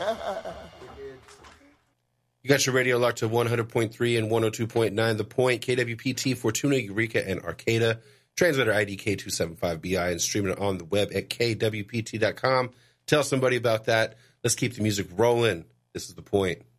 You got your radio locked to 100.3 and 102.9 The Point, KWPT, Fortuna, Eureka, and Arcata. Transmitter ID K275BI and streaming it on the web at kwpt.com. Tell somebody about that. Let's keep the music rolling. This is The Point.